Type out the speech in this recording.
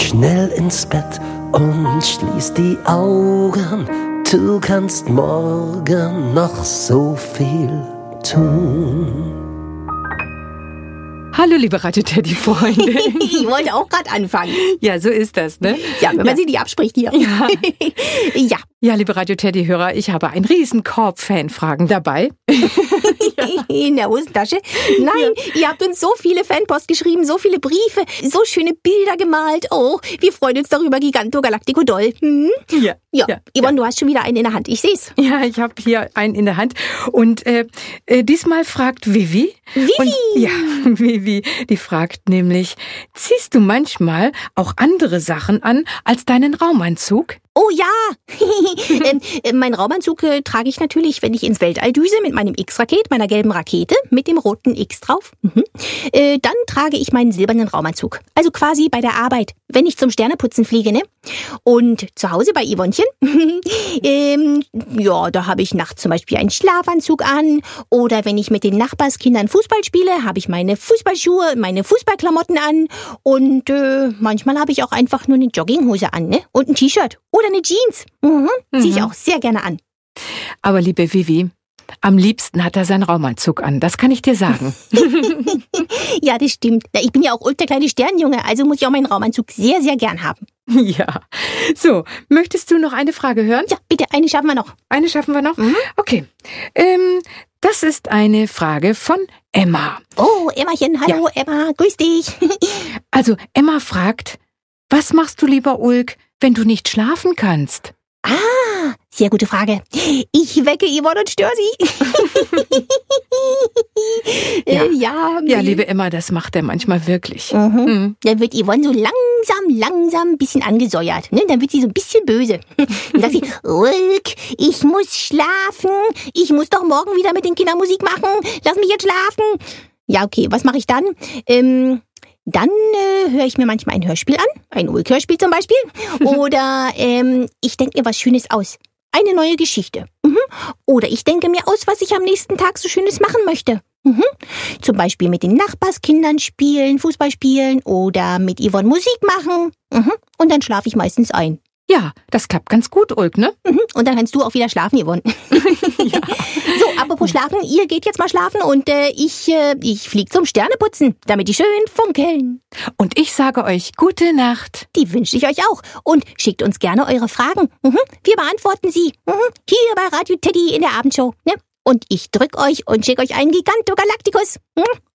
schnell ins Bett und schließ die Augen. Du kannst morgen noch so viel tun. Hallo, liebe Radio-Teddy-Freunde. Ich wollte auch gerade anfangen. Ja, so ist das, ne? Ja, wenn man sie nicht abspricht hier. Ja. Ja. Ja, liebe Radio-Teddy-Hörer, ich habe einen riesen Korb Fanfragen dabei. In der Hosentasche. Nein, ihr habt uns so viele Fanpost geschrieben, so viele Briefe, so schöne Bilder gemalt. Oh, wir freuen uns darüber, Giganto Galactico doll. Hm? Ja. Yvonne, du hast schon wieder einen in der Hand. Ich seh's. Ja, ich habe hier einen in der Hand. Und diesmal fragt Vivi. Und, ja, Vivi, die fragt nämlich, ziehst du manchmal auch andere Sachen an als deinen Raumanzug? Oh ja, meinen Raumanzug trage ich natürlich, wenn ich ins Weltall düse, mit meinem X-Raket, meiner gelben Rakete, mit dem roten X drauf. Dann trage ich meinen silbernen Raumanzug. Also quasi bei der Arbeit, wenn ich zum Sterneputzen fliege, ne? Und zu Hause bei Yvonnchen, ja, da habe ich nachts zum Beispiel einen Schlafanzug an. Oder wenn ich mit den Nachbarskindern Fußball spiele, habe ich meine Fußballschuhe, meine Fußballklamotten an. Und manchmal habe ich auch einfach nur eine Jogginghose an, ne? Und ein T-Shirt. Oder eine Jeans. Ziehe ich auch sehr gerne an. Aber liebe Vivi, am liebsten hat er seinen Raumanzug an. Das kann ich dir sagen. Ja, das stimmt. Ich bin ja auch ultra-kleine Sternjunge, also muss ich auch meinen Raumanzug sehr, sehr gern haben. Ja. So, möchtest du noch eine Frage hören? Ja, bitte, eine schaffen wir noch. Eine schaffen wir noch? Okay. Das ist eine Frage von Emma. Oh, Emmachen, hallo Emma, grüß dich. Also, Emma fragt, was machst du, lieber Ulk, wenn du nicht schlafen kannst? Ah, sehr gute Frage. Ich wecke Yvonne und störe sie. Ja, liebe Emma, das macht er manchmal wirklich. Dann wird Yvonne so langsam ein bisschen angesäuert. Ne? Dann wird sie so ein bisschen böse. Dann sagt sie, Ulk, ich muss schlafen. Ich muss doch morgen wieder mit den Kindern Musik machen. Lass mich jetzt schlafen. Ja, okay, was mache ich dann? Dann höre ich mir manchmal ein Hörspiel an, ein Ulk-Hörspiel zum Beispiel. Oder ich denke mir was Schönes aus. Eine neue Geschichte. Oder ich denke mir aus, was ich am nächsten Tag so Schönes machen möchte. Zum Beispiel mit den Nachbarskindern spielen, Fußball spielen oder mit Yvonne Musik machen. Und dann schlafe ich meistens ein. Ja, das klappt ganz gut, Ulk, ne? Und dann kannst du auch wieder schlafen, Yvonne. Ja. So, apropos schlafen, ihr geht jetzt mal schlafen und ich fliege zum Sterneputzen, damit die schön funkeln. Und ich sage euch gute Nacht. Die wünsche ich euch auch. Und schickt uns gerne eure Fragen. Wir beantworten sie. Hier bei Radio Teddy in der Abendshow. Ne? Und ich drück euch und schicke euch einen Giganto Galacticus.